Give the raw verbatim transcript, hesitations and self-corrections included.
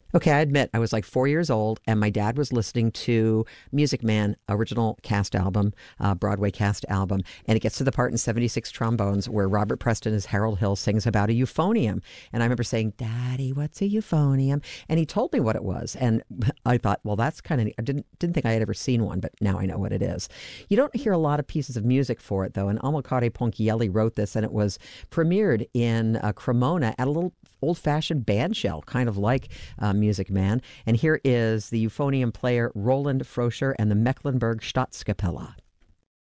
Okay, I admit I was like four years old, and my dad was listening to Music Man original cast album, uh, Broadway cast album, and it gets to the part in seventy-six Trombones where Robert Preston as Harold Hill sings about a euphonium. And I remember saying, "Daddy, what's a euphonium?" And he told me what it was, and I thought, well, that's kind of I didn't didn't think I had ever seen one, but now I know what it is. You don't hear a lot of pieces of music for it though, and Amilcare Ponchielli wrote this, and it was premiered in uh, Cremona at a little old-fashioned band shell, kind of like uh, Music Man. And here is the euphonium player Roland Froscher and the Mecklenburg Staatskapelle.